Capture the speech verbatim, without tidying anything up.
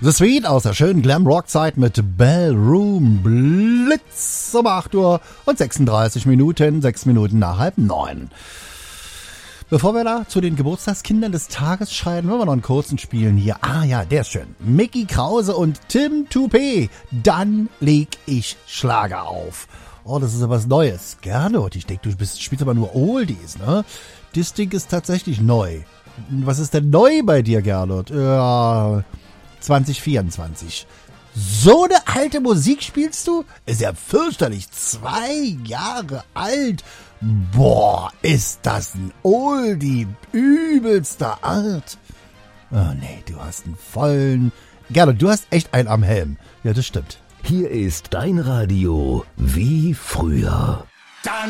The Sweet aus der schönen Glam-Rock-Zeit mit Ballroom Blitz um acht Uhr und sechsunddreißig Minuten, sechs Minuten nach halb neun. Bevor wir da zu den Geburtstagskindern des Tages schreiten, wollen wir noch einen kurzen spielen hier. Ah ja, der ist schön. Mickey Krause und Tim Toupé. Dann leg ich Schlager auf. Oh, das ist ja was Neues. Gerne. Und ich denke, du bist, spielst aber nur Oldies, ne? Das Ding ist tatsächlich neu. Was ist denn neu bei dir, Gernot? Ja, zwanzig vierundzwanzig. So eine alte Musik spielst du? Ist ja fürchterlich. Zwei Jahre alt. Boah, ist das ein Oldie übelster Art. Oh nee, du hast einen vollen... Gernot, du hast echt einen am Helm. Ja, das stimmt. Hier ist dein Radio wie früher. Dann